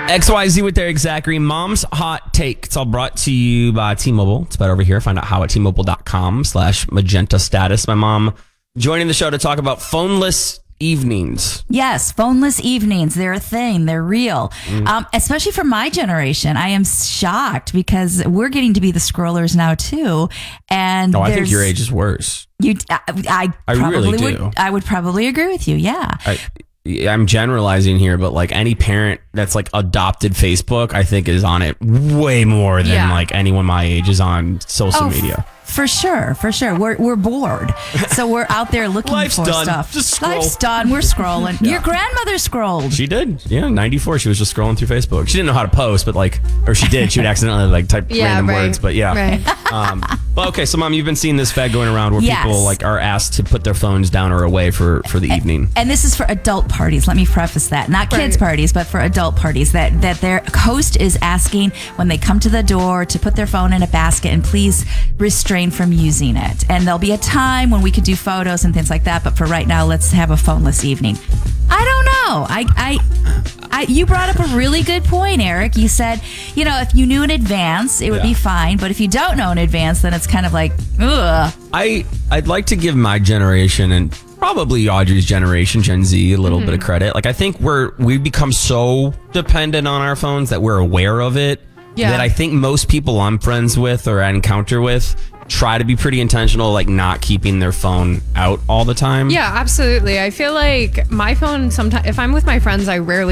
XYZ with Eric Zachary. Mom's Hot Take. It's all brought to you by T-Mobile. It's about over here. Find out how at T-Mobile.com/magenta status. My mom joining the show to talk about phoneless evenings. Yes, phoneless evenings. They're a thing. They're real. Especially for my generation. I am shocked because we're getting to be the scrollers now too. And I think your age is worse. I really do. I would probably agree with you. Yeah. I'm generalizing here, but like any parent that's like adopted Facebook, I think is on it way more than like anyone my age is on social media. For sure. We're bored, so we're out there looking Life's for done. stuff. Just scroll. Life's done. We're scrolling. Your grandmother scrolled. She did. Yeah, 94. She was just scrolling through Facebook. She didn't know how to post, but or she did. She would accidentally like type random words. But Right. Well, okay. So, Mom, you've been seeing this fad going around where people like are asked to put their phones down or away for the evening. And this is for adult parties. Let me preface that. Not kids' parties, but for adult parties. That their host is asking when they come to the door to put their phone in a basket and please restrain from using it. And there'll be a time when we could do photos and things like that. But for right now, let's have a phoneless evening. I don't know. You brought up a really good point, Eric. You said, if you knew in advance, it would be fine. But if you don't know in advance, then it's kind of like, ugh. I'd like to give my generation and probably Audrey's generation, Gen Z, a little bit of credit. Like, I think we've become so dependent on our phones that we're aware of it. Yeah. That I think most people I'm friends with or I encounter with try to be pretty intentional, like not keeping their phone out all the time. Yeah, absolutely. I feel like my phone sometimes, if I'm with my friends, I rarely